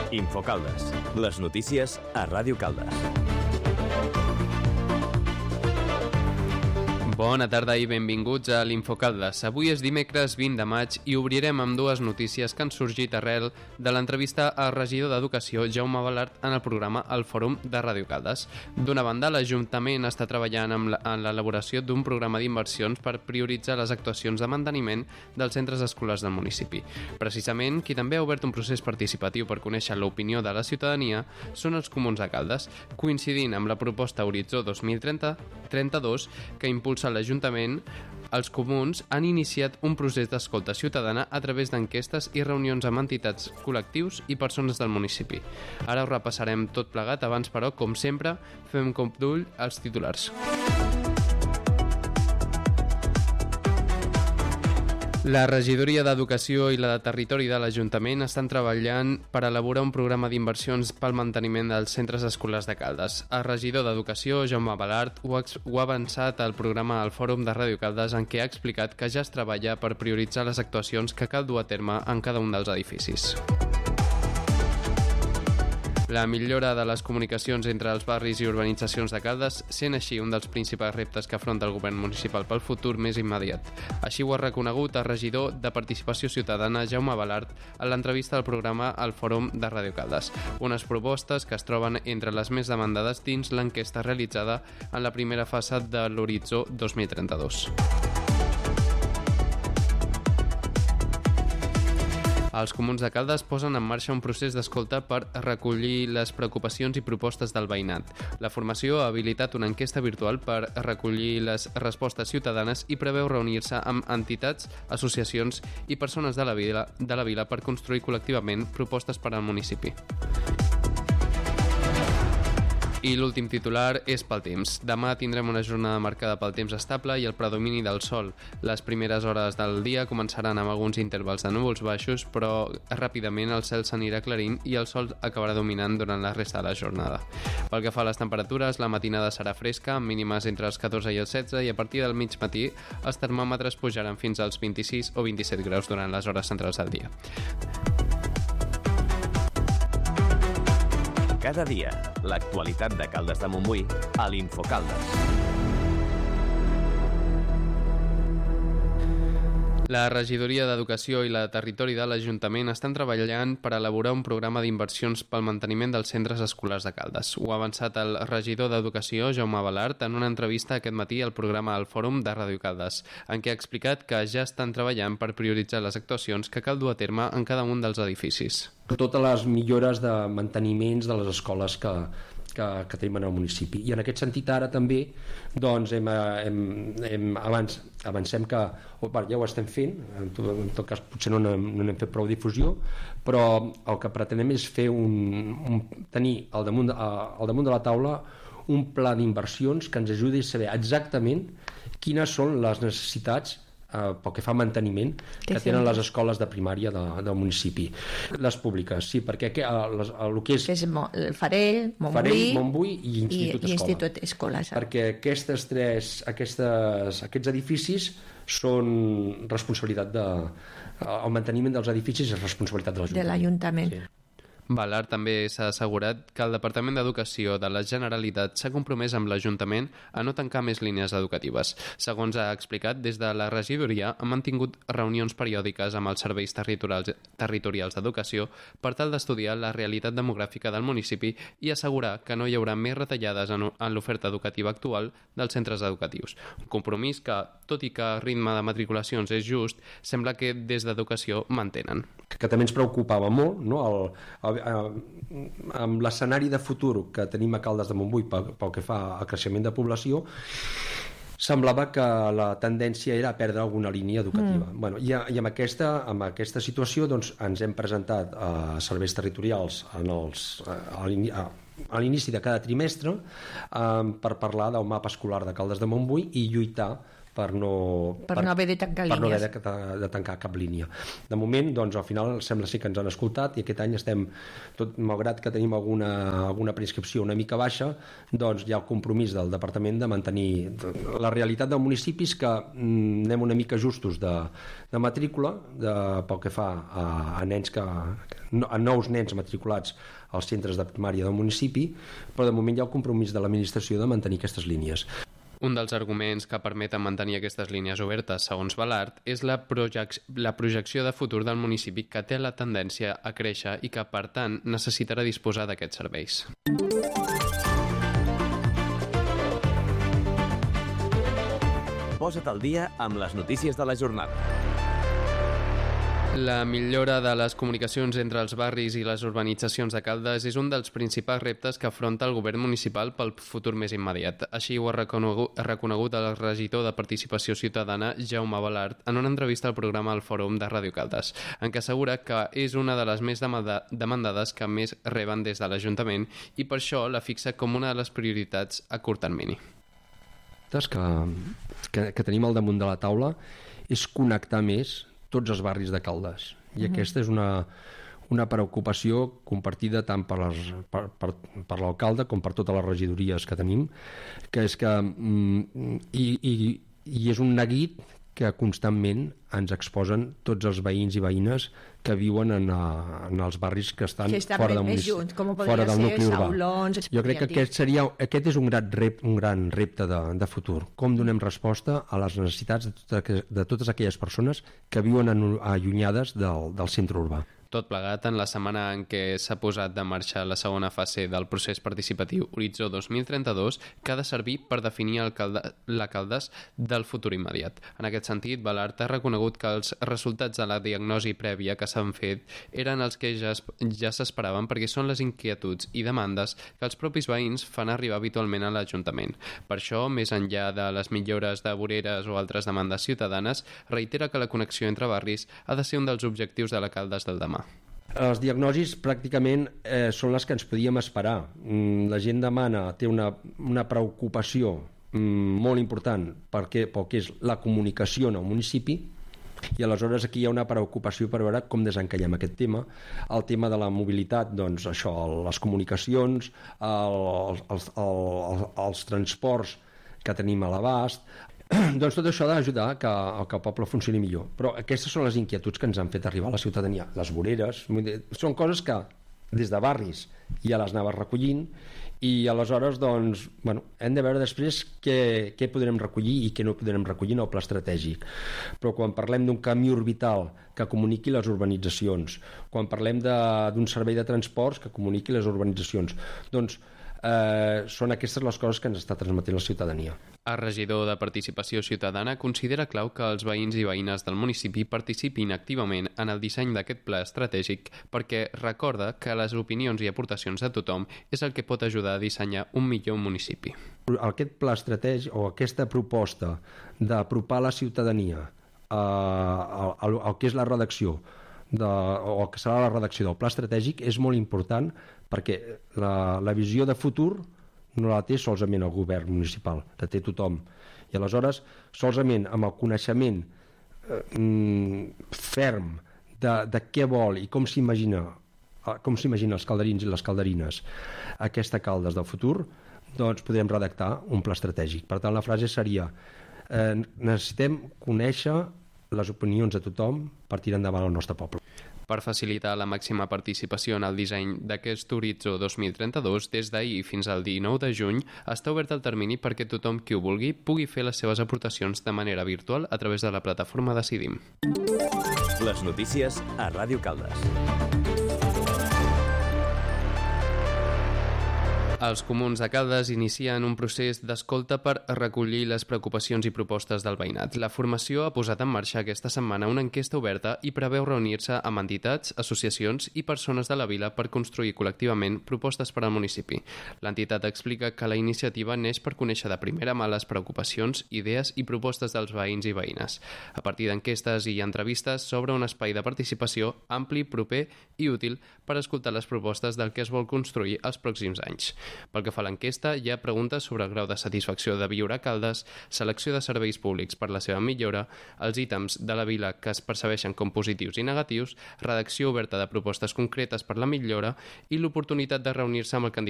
Infocaldes. Les notícies a Ràdio Caldes. Bona tarda i benvinguts a l'Infocaldes. Avui és dimecres 20 de maig i obrirem amb dues notícies que han sorgit arrel de l'entrevista al regidor d'Educació, Jaume Balart, en el programa El Fòrum de Ràdio Caldes. D'una banda, l'Ajuntament està treballant en l'elaboració d'un programa d'inversions per prioritzar les actuacions de manteniment dels centres escolars del municipi. Precisament, qui també ha obert un procés participatiu per conèixer l'opinió de la ciutadania són els comuns de Caldes, coincidint amb la proposta Horitzó 2032 que impulsa l'Ajuntament. Els comuns han iniciat un procés d'escolta ciutadana a través d'enquestes i reunions amb entitats, col·lectius i persones del municipi. Ara ho repassarem tot plegat, abans però, com sempre, fem un cop d'ull als titulars. La regidoria d'Educació i la de Territori de l'Ajuntament estan treballant per elaborar un programa d'inversions pel manteniment dels centres escolars de Caldes. El regidor d'Educació, Jaume Balart, ho ha avançat al programa al Fòrum de Ràdio Caldes, en què ha explicat que ja es treballa per prioritzar les actuacions que cal dur a terme en cada un dels edificis. La millora de les comunicacions entre els barris i urbanitzacions de Caldes sent així un dels principals reptes que afronta el govern municipal pel futur més immediat. Així ho ha reconegut el regidor de Participació Ciutadana, Jaume Balart, a l'entrevista al programa al Fòrum de Ràdio Caldes. Unes propostes que es troben entre les més demandades dins l'enquesta realitzada en la primera fase de l'Horitzó 2032. Els comuns de Caldes posen en marxa un procés d'escolta per recollir les preocupacions i propostes del veïnat. La formació ha habilitat una enquesta virtual per recollir les respostes ciutadanes i preveu reunir-se amb entitats, associacions i persones de la vila per construir col·lectivament propostes per al municipi. I l'últim titular és pel temps. Demà tindrem una jornada marcada pel temps estable i el predomini del sol. Les primeres hores del dia començaran amb alguns intervals de núvols baixos, però ràpidament el cel s'anirà aclarint i el sol acabarà dominant durant la resta de la jornada. Pel que fa a les temperatures, la matinada serà fresca, amb mínimes entre els 14 i els 16, i a partir del mig matí els termòmetres pujaran fins als 26 o 27 graus durant les hores centrals del dia. Cada dia, l'actualitat de Caldes de Montbui a l'Infocaldes. La regidoria d'Educació i la de Territori de l'Ajuntament estan treballant per elaborar un programa d'inversions pel manteniment dels centres escolars de Caldes. Ho ha avançat el regidor d'Educació, Jaume Balart, en una entrevista aquest matí al programa al Fòrum de Ràdio Caldes, en què ha explicat que ja estan treballant per prioritzar les actuacions que cal dur a terme en cada un dels edificis. Totes les millores de manteniments de les escoles que tenim en el municipi, i en aquest sentit ara també doncs avancem que ja ho estem fent, en tot cas potser no n'hem fet prou difusió, però el que pretenem és fer tenir al damunt de la taula un pla d'inversions que ens ajudi a saber exactament quines són les necessitats pel que fa a manteniment que tenen les escoles de primària del municipi, les públiques, sí, perquè el que és el Farell, Montbui i Institut Escola, perquè aquests edificis són responsabilitat el manteniment dels edificis és responsabilitat de l'Ajuntament. Sí. Balart també s'ha assegurat que el Departament d'Educació de la Generalitat s'ha compromès amb l'Ajuntament a no tancar més línies educatives. Segons ha explicat, des de la regidoria han mantingut reunions periòdiques amb els serveis territorials d'educació per tal d'estudiar la realitat demogràfica del municipi i assegurar que no hi haurà més retallades en l'oferta educativa actual dels centres educatius. Un compromís que, tot i que el ritme de matriculacions és just, sembla que des d'Educació mantenen. Que també ens preocupava molt, no? Amb l'escenari de futur que tenim a Caldes de Montbui pel que fa al creixement de població, semblava que la tendència era a perdre alguna línia educativa. Bueno, i amb aquesta situació doncs, ens hem presentat a serveis territorials a l'inici de cada trimestre per parlar del mapa escolar de Caldes de Montbui i lluitar per no haver de tancar línies. Per no haver de tancar cap línia. De moment, doncs, al final sembla sí que ens han escoltat i aquest any estem, malgrat que tenim alguna prescripció una mica baixa, doncs hi ha el compromís del departament de mantenir la realitat del municipi, és que anem una mica justos de matrícula pel que fa a nens que nous nens matriculats als centres de primària del municipi, però de moment hi ha el compromís de l'administració de mantenir aquestes línies. Un dels arguments que permeten mantenir aquestes línies obertes, segons Balart, és la projecció de futur del municipi, que té la tendència a créixer i que, per tant, necessitarà disposar d'aquests serveis. Posa't al dia amb les notícies de la jornada. La millora de les comunicacions entre els barris i les urbanitzacions de Caldes és un dels principals reptes que afronta el govern municipal pel futur més immediat. Així ho ha reconegut el regidor de Participació Ciutadana, Jaume Balart, en una entrevista al programa El Fòrum de Ràdio Caldes, en què assegura que és una de les més demandades que més reben des de l'Ajuntament i per això la fixa com una de les prioritats a curt termini. Que tenim al damunt de la taula és connectar més tots els barris de Caldes. I aquesta és una preocupació compartida tant per l'alcalde com per totes les regidories que tenim, que és que i és un neguit que constantment ens exposen tots els veïns i veïnes que viuen en els barris que estan fora del municipi, fora del nucli urbà. Saulons, jo crec que aquest és un gran repte de futur. Com donem resposta a les necessitats de totes aquelles persones que viuen allunyades del centre urbà. Tot plegat en la setmana en què s'ha posat de marxa la segona fase del procés participatiu Horitzó 2032, que ha de servir per definir la Caldes del futur immediat. En aquest sentit, Balart ha reconegut que els resultats de la diagnosi prèvia que s'han fet eren els que ja s'esperaven, perquè són les inquietuds i demandes que els propis veïns fan arribar habitualment a l'Ajuntament. Per això, més enllà de les millores de voreres o altres demandes ciutadanes, reitera que la connexió entre barris ha de ser un dels objectius de la Caldes del demà. Les diagnosis pràcticament són les que ens podíem esperar. La gent té una preocupació molt important pel que és la comunicació en el municipi, i aleshores aquí hi ha una preocupació per veure com desencallem aquest tema. El tema de la mobilitat, doncs això, les comunicacions, els transports que tenim a l'abast, doncs tot això ha d'ajudar que el poble funcioni millor. Però aquestes són les inquietuds que ens han fet arribar a la ciutadania. Les voreres, són coses que des de barris ja les anaves recollint, i aleshores doncs, hem de veure després què podrem recollir i què no podrem recollir en el pla estratègic. Però quan parlem d'un camí orbital que comuniqui les urbanitzacions, quan parlem d'un servei de transports que comuniqui les urbanitzacions, doncs són aquestes les coses que ens està transmetent la ciutadania. El regidor de Participació Ciutadana considera clau que els veïns i veïnes del municipi participin activament en el disseny d'aquest pla estratègic, perquè recorda que les opinions i aportacions de tothom és el que pot ajudar a dissenyar un millor municipi. Aquest pla estratègic o aquesta proposta d'apropar la ciutadania al que és la redacció o que serà la redacció del pla estratègic és molt important, perquè la visió de futur no la té solament el govern municipal, la té tothom. I aleshores, solament amb el coneixement ferm de què vol i com s'imagina els calderins i les calderines aquesta Caldes del futur, doncs podrem redactar un pla estratègic. Per tant, la frase seria: necessitem conèixer les opinions de tothom per tirar endavant el nostre poble. Per facilitar la màxima participació en el disseny d'aquest Horitzó 2032, des d'ahir fins al 19 de juny està obert el termini perquè tothom qui ho vulgui pugui fer les seves aportacions de manera virtual a través de la plataforma Decidim. Les notícies a Ràdio Caldes. Els comuns de Caldes inicien un procés d'escolta per recollir les preocupacions i propostes del veïnat. La formació ha posat en marxa aquesta setmana una enquesta oberta i preveu reunir-se amb entitats, associacions i persones de la vila per construir col·lectivament propostes per al municipi. L'entitat explica que la iniciativa neix per conèixer de primera mà les preocupacions, idees i propostes dels veïns i veïnes. A partir d'enquestes i entrevistes s'obre un espai de participació ampli, proper i útil per escoltar les propostes del que es vol construir els pròxims anys. Pel que fa a l'enquesta, hi ha preguntes sobre el grau de satisfacció de viure a Caldes, selecció de serveis públics per la seva millora, els ítems de la vila que es percebeixen com positius i negatius, redacció oberta de propostes concretes per la millora i l'oportunitat de reunir-se amb el candidat